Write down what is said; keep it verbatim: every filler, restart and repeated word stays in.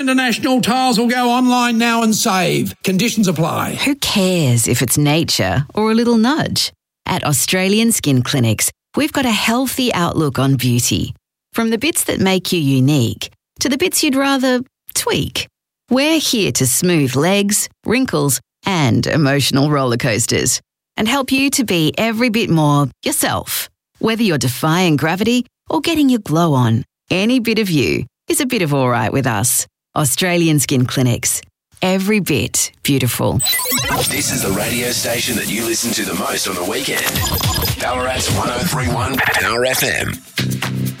International Tiles will go online now and save. Conditions apply. Who cares if it's nature or a little nudge? At Australian Skin Clinics, we've got a healthy outlook on beauty. From the bits that make you unique to the bits you'd rather tweak. We're here to smooth legs, wrinkles, and emotional roller coasters and help you to be every bit more yourself. Whether you're defying gravity or getting your glow on, any bit of you is a bit of all right with us. Australian Skin Clinics. Every bit beautiful. This is the radio station that you listen to the most on the weekend. Ballarat's one oh three point one Power F M.